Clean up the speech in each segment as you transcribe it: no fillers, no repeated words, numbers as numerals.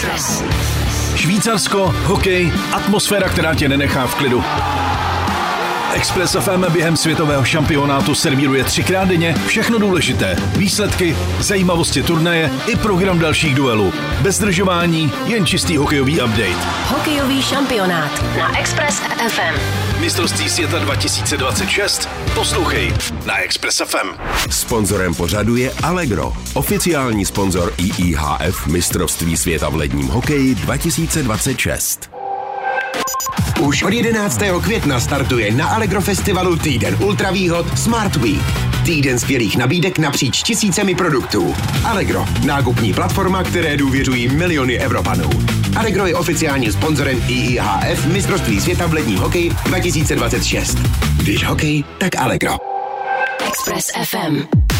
Express. Švýcarsko, hokej, atmosféra, která tě nenechá v klidu. Express FM během světového šampionátu servíruje 3krát denně všechno důležité. Výsledky, zajímavosti turnaje i program dalších duelů. Bez zdržování, jen čistý hokejový update. Hokejový šampionát na Express FM. Mistrovství světa 2026. Poslouchej na Express FM. Sponzorem pořadu je Allegro, oficiální sponzor IIHF Mistrovství světa v ledním hokeji 2026. Už od 11. května startuje na Allegro festivalu týden ultravýhod Smart Week. Týden skvělých nabídek napříč tisícemi produktů. Allegro, nákupní platforma, které důvěřují miliony Evropanů. Allegro je oficiálním sponzorem IIHF Mistrovství světa v ledním hokeji 2026. Když hokej, tak Allegro. Express FM.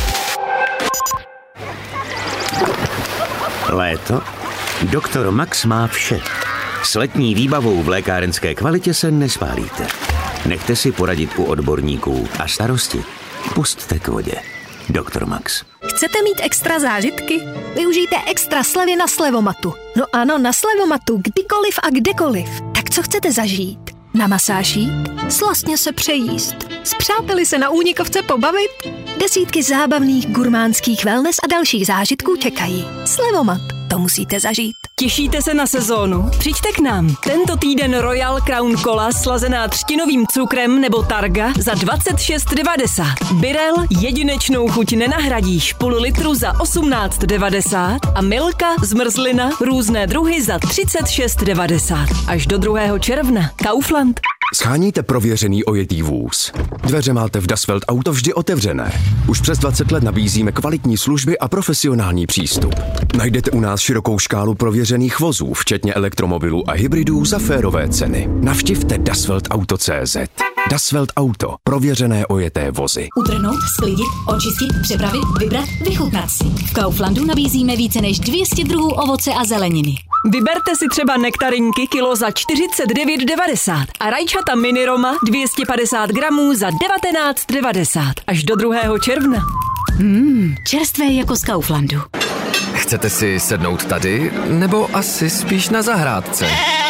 Léto? Doktor Max má vše. S letní výbavou v lékárenské kvalitě se nespálíte. Nechte si poradit u odborníků a starosti pusťte k vodě. Doktor Max. Chcete mít extra zážitky? Využijte extra slevy na Slevomatu. No ano, na Slevomatu, kdykoliv a kdekoliv. Tak co chcete zažít? Na masáž jít? Slastně se přejíst? S přáteli se na únikovce pobavit? Desítky zábavných gurmánských wellness a dalších zážitků čekají. Slevomat, to musíte zažít. Těšíte se na sezónu? Přijďte k nám. Tento týden Royal Crown Cola slazená třtinovým cukrem nebo Targa za 26,90. Birel jedinečnou chuť nenahradíš, půl litru za 18,90 a Milka zmrzlina různé druhy za 36,90. Až do 2. června. Kaufland. Sháníte prověřený ojetý vůz. Dveře máte v Das Welt Auto vždy otevřené. Už přes 20 let nabízíme kvalitní služby a profesionální přístup. Najdete u nás širokou škálu prověřených vozů, včetně elektromobilů a hybridů za férové ceny. Navštivte dasweltauto.cz. Das Welt Auto. Prověřené ojeté vozy. Utrhnout, sklidit, očistit, připravit, vybrat, vychutnat si. V Kauflandu nabízíme více než 200 druhů ovoce a zeleniny. Vyberte si třeba nektarinky kilo za 49,90 a rajčata mini Roma 250 gramů za 19,90 až do 2. června. Čerstvé jako z Kauflandu. Chcete si sednout tady, nebo asi spíš na zahrádce?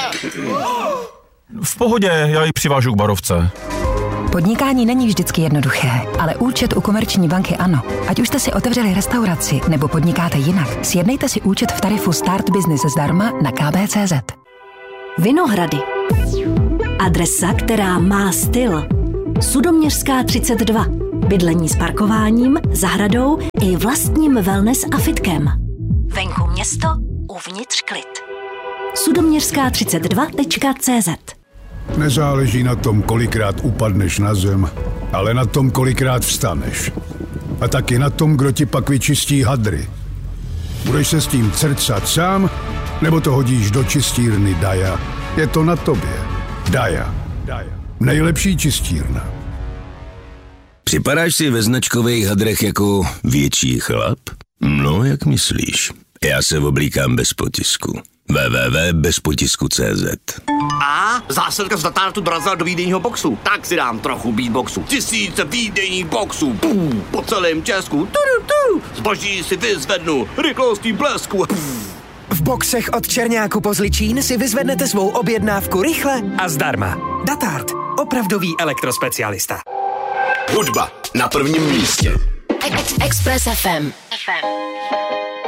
V pohodě, já ji přivážu k barovce. Podnikání není vždycky jednoduché, ale účet u Komerční banky ano. Ať už jste si otevřeli restauraci nebo podnikáte jinak, sjednejte si účet v tarifu Start Business zdarma na kb.cz. Vinohrady. Adresa, která má styl. Sudoměřská 32. Bydlení s parkováním, zahradou i vlastním wellness a fitkem. Venku město, uvnitř klid. Sudoměřská32.cz. Nezáleží na tom, kolikrát upadneš na zem, ale na tom, kolikrát vstaneš. A taky na tom, kdo ti pak vyčistí hadry. Budeš se s tím crcat sám, nebo to hodíš do čistírny Daja. Je to na tobě. Daja. Nejlepší čistírna. Připadáš si ve značkových hadrech jako větší chlap? No, jak myslíš? Já se oblíkám bez potisku. www.bezpotisku.cz. A zásilka z Datartu dorazila do výdejního boxu. Tak si dám trochu beatboxu. Tisíce výdejních boxů. Po celém Česku. Zboží si vyzvednu. Rychlostí blesku. V boxech od Černáku po Zličín si vyzvednete svou objednávku rychle a zdarma. Datart. Opravdový elektrospecialista. Hudba na prvním místě. Express FM.